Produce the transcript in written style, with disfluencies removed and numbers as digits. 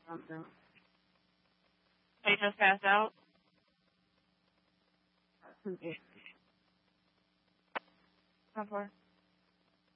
something. They just passed out? Yeah. How far?